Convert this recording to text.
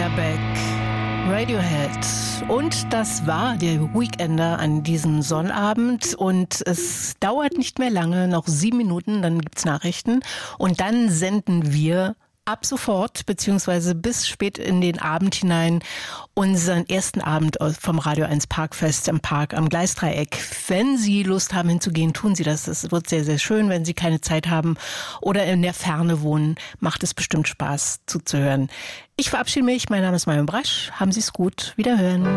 Back, Radiohead. Und das war der Weekender an diesem Sonnabend. Und es dauert nicht mehr lange, noch 7 Minuten, dann gibt's Nachrichten. Und dann senden wir ab sofort, beziehungsweise bis spät in den Abend hinein, unseren ersten Abend vom Radio 1 Parkfest im Park am Gleisdreieck. Wenn Sie Lust haben hinzugehen, tun Sie das. Es wird sehr, sehr schön. Wenn Sie keine Zeit haben oder in der Ferne wohnen, macht es bestimmt Spaß zuzuhören. Ich verabschiede mich. Mein Name ist Marion Brasch. Haben Sie es gut. Wiederhören.